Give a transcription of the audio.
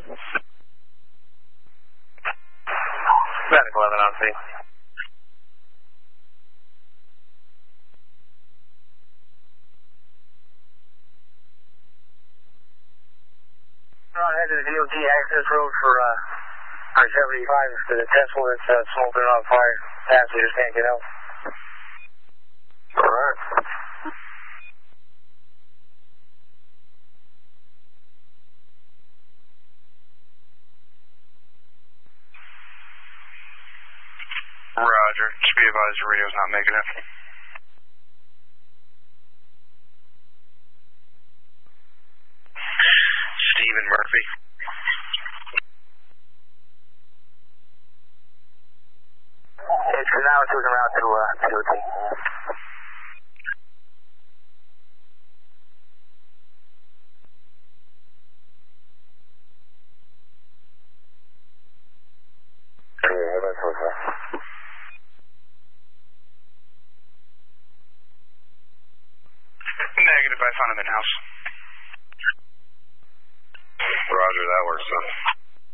name? Medic 11 on scene. We're on head to the DOT access road for I-75 to the Tesla that's smoking on fire. Passengers can't get out. Alright. Roger. Just be advised your radio's not making it. Stephen Murphy. It's now cruising around to DOT. Negative, I found him in-house. Roger, that works, son.